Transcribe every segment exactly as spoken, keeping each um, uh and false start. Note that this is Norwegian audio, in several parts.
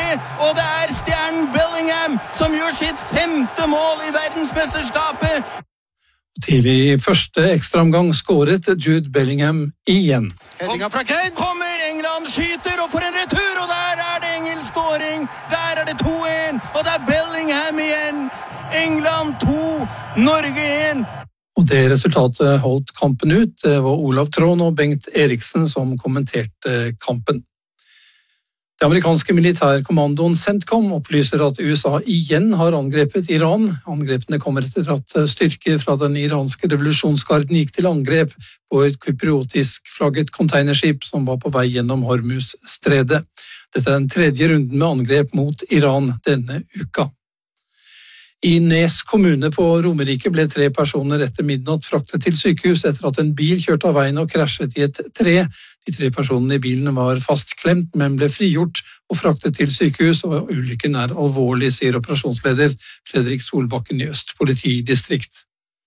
og det er stjernen Bellingham som gjør sitt femte mål i verdensmesterskapet. Tidlig i første ekstraomgang skåret Jude Bellingham igjen. Headinga fra Kane. Kommer England, skyter og får en retur, og der er det engelsk skåring. Der er det to en, og det er Bellingham igjen. England to, Norge en. Og det resultatet holdt kampen ut. Det var Olav Tron og Bengt Eriksen som kommenterte kampen. Det amerikanske militærkommandoen CENTCOM opplyser at U S A igjen har angrepet Iran. Angrepene kommer etter at styrker fra den iranske revolusjonsgarden gikk til angrep på et kypriotisk flagget containerskip som var på vei gjennom Hormuz-stredet. Dette er den tredje runden med angrep mot Iran denne uka. I Nes kommune på Romerike ble tre personer etter midnatt fraktet til sykehus etter at en bil kjørte av veien og krasjet i et tre. De tre personene i bilen var fastklemt, men ble frigjort og fraktet til sykehus, og ulykken er alvorlig, sier operasjonsleder Fredrik Solbakken i Øst politidistrikt.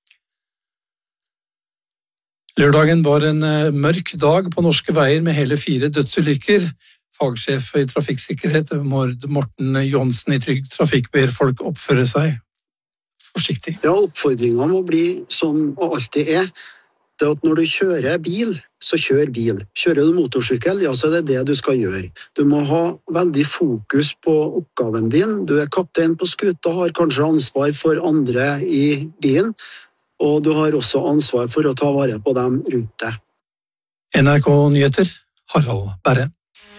Lørdagen var en mørk dag på norske veier med hele fire dødsulykker. Fagsjef i trafikksikkerhet Morten Johnsen i Trygg Trafikk ber folk oppføre seg forsiktig. Ja, oppfordringen må bli som alltid er. Det at når du kjører bil, så kjør bil. Kjører du motorsykkel, ja, så er det det du skal gjøre. Du må ha veldig fokus på oppgaven din. Du er kaptein på skuta, har kanskje ansvar for andre i bilen, og du har også ansvar for å ta vare på dem rundt deg. N R K Nyheter, Harald Berre.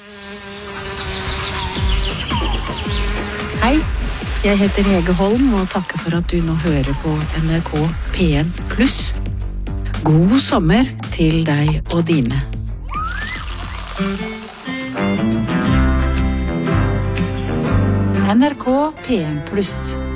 Hei, jeg heter Hege Holm og takker for at du nå hører på N R K P en pluss. God sommer til deg og dine. N R K P en pluss.